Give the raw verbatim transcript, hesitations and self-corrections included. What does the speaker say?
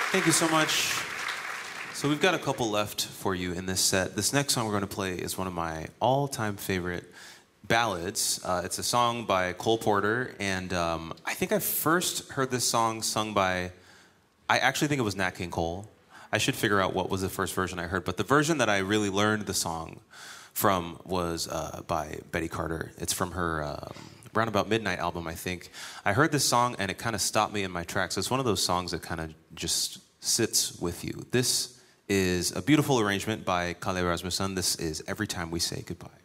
Thank you so much. So we've got a couple left for you in this set. This next song we're going to play is one of my all-time favorite ballads. Uh, it's a song by Cole Porter, and um, I think I first heard this song sung by, I actually think it was Nat King Cole. I should figure out what was the first version I heard, but the version that I really learned the song from was uh, by Betty Carter. It's from her um, Round About Midnight album, I think. I heard this song, and it kind of stopped me in my tracks. It's one of those songs that kind of just sits with you. This is a beautiful arrangement by Kalle Rasmussen. This is Every Time We Say Goodbye.